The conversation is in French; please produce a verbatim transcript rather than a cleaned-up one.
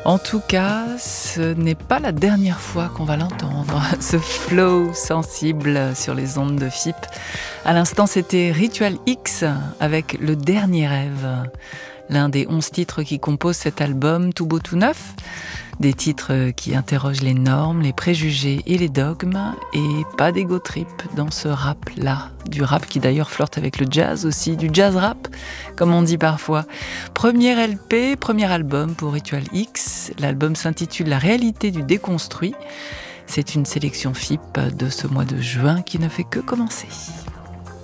En tout cas, ce n'est pas la dernière fois qu'on va l'entendre, ce flow sensible sur les ondes de F I P. À l'instant, c'était Ritual X avec Le Dernier Rêve, l'un des onze titres qui composent cet album tout beau tout neuf. Des titres qui interrogent les normes, les préjugés et les dogmes, et pas d'ego trip dans ce rap-là. Du rap qui d'ailleurs flirte avec le jazz aussi, du jazz rap, comme on dit parfois. Premier L P, premier album pour Ritual X. L'album s'intitule La réalité du déconstruit. C'est une sélection F I P de ce mois de juin qui ne fait que commencer.